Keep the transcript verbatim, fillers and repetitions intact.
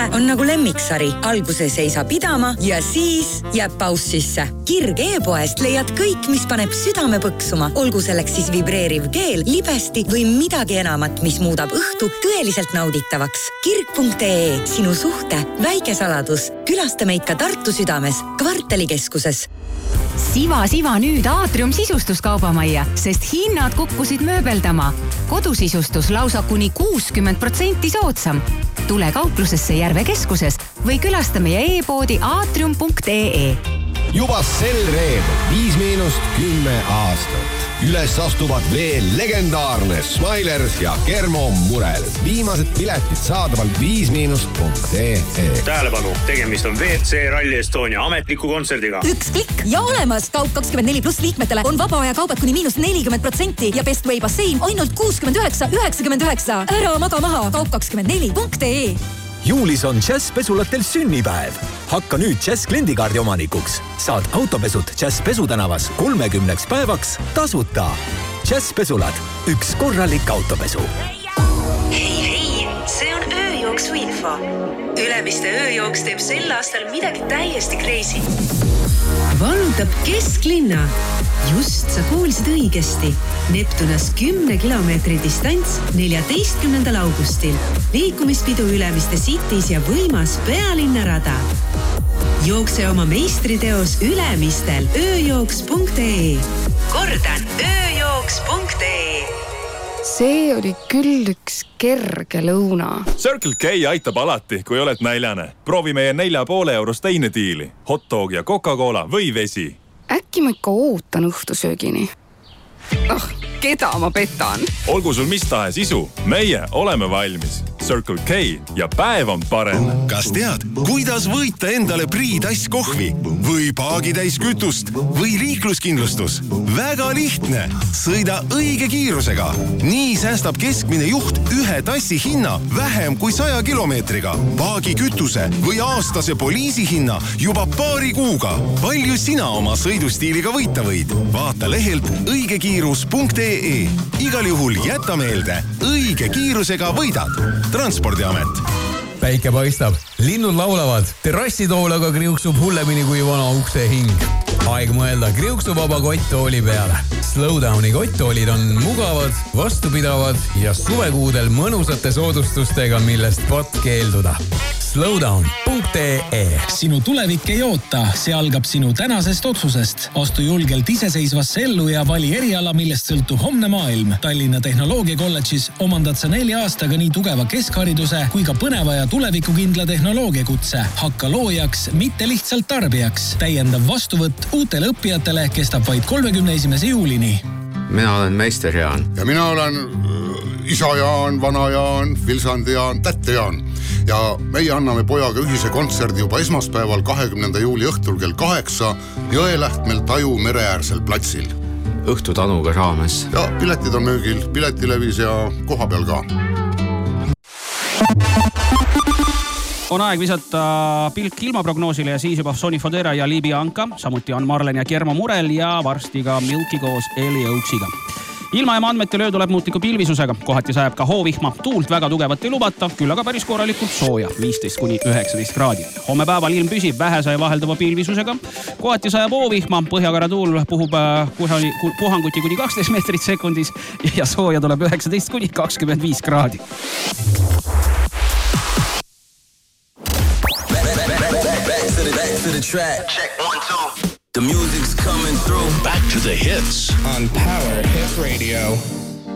on nagu lemmiksari. Alguses ei saa pidama ja siis jääb paus sisse. Kirg e-poest leiad kõik, mis paneb südame põksuma. Olgu selleks siis vibreeriv keel, libesti või midagi enamat, mis muudab õhtu tõeliselt nauditavaks. kirg punkt ee, sinu suhte väike saladus. Külasta meid ka Tartu südames, kvartalikeskuses. Siva Siva nüüd Aatrium sisustuskaubamajja, sest hinnad kukkusid mööbeldama. Kodusisustus lausa kuni kuuskümmend protsenti soodsam. Tule kauplusesse Järve keskuses või külasta meie e-poodi aatrium punkt ee. Juba sel reedel viis miinust kümme aastat. Üles astuvad veel legendaarne Smilers ja Kermo Murel. Viimased piletid saadaval viis miinust punkt ee. Tähelepanu, tegemist on V C Rally Estonia ametliku kontserdiga. Üks klikk ja olemas. Kaup kakskümmend neli pluss liikmetele on vaba aja kaubad kuni miinus nelikümmend protsenti ja Best Way bassein ainult kuuskümmend üheksa üheksakümmend üheksa. Ära maga maha. Kaup kakskümmend neli punkt ee. Juulis on Jazz pesulatel sünnipäev. Hakka nüüd Jazz kliendikaardi omanikuks. Saad autopesud Jazz pesutänavas kolmekümneks päevaks tasuta. Jazz pesulad. Üks korralik autopesu. Hei, hei, see on ööjooksu info. Ülemiste ööjooks teeb sel aastal midagi täiesti crazy. Valutab kesklinna. Just sa kuulsid õigesti. Neptunas kümne kilomeetri distants neljateistkümnendal augustil. Liikumispidu Ülemiste Cities ja võimas pealinnarada. Jookse oma meistriteos Ülemistel ööjooks punkt ee. Kordan, ööjooks punkt ee. See oli küll üks kerge lõuna. Circle K aitab alati, kui oled näljane. Proovi meie nelja poole eurost teine diili. Hot dog ja Coca-Cola või vesi. Äkki ma ikka ootan õhtusöögini? Ah, keda ma petan? Olgu sul mis tahes isu, meie oleme valmis. Circle K ja päev on parem. Kas tead, kuidas võita endale priitäis kohvi või paagitäis kütust või liikluskindlustus? Väga lihtne. Sõida õige kiirusega. Nii säästab keskmine juht ühe tassi hinna vähem kui saja kilomeetriga. Paagi kütuse või aastase poliisi hinna juba paari kuuga. Palju sina oma sõidustiiliga võita võid? Vaata lehelt õigekiirus punkt ee. Igal juhul jäta meelde, õige kiirusega võidad. Transpordiamet. Päike paistab, linnud laulavad, terrassitool aga kriuksub hullemini kui vana ukse hing. Aeg mõelda kriuksuvaba kotttooli peale. Slowdowni kotttoolid on mugavad, vastupidavad ja suvekuudel mõnusate soodustustega, millest pot keelduda. Slowdown punkt ee. Sinu tulevik ei oota, see algab sinu tänasest otsusest. Astu julgelt iseseisvasse ellu ja vali eriala, millest sõltub homne maailm. Tallinna Tehnoloogiakolledžis omandad sa nelja aastaga nii tugeva keskhariduse kui ka põneva ja tulevikukindla tehnoloogiakutse. Hakka loojaks, mitte lihtsalt tarbijaks. Täiendav vastuvõtt uutele õppijatele kestab vaid kolmekümne esimese juulini. Mina olen meister Jaan. Ja mina olen isa Jaan, vana Jaan, Vilsandi Jaan, tätte Jaan. Ja meie anname pojaga ühise kontserdi juba esmaspäeval kahekümnenda juuli õhtul kell kaheksa Jõelähtmel Taju mereäärsel platsil. Õhtu tanuga raames. Ja piletid on müügil, piletilevis ja koha peal ka. On aeg visata pilk ilmaprognoosile ja siis juba Sony Fodera ja Liibi Anka. Samuti on Marlen ja Kermo Murel ja varsti ka Milky koos Eli Oaksiga. Ilmajaama andmete löö tuleb muutliku pilvisusega. Kohati sajab ka hoovihma. Tuult väga tugevat ei lubata, küll aga päris korralikult sooja, viisteist kuni üheksateist kraadi. Homme päeval ilm püsib vähesaja vaheldava pilvisusega. Kohati sajab hoovihma, põhjakara tuul puhub puhanguti kuni kaksteist meetrit sekundis ja sooja tuleb üheksateist kuni kakskümmend viis kraadi. To the track. Check one, two. The music's coming through. Back to the hits on Power Hit Radio.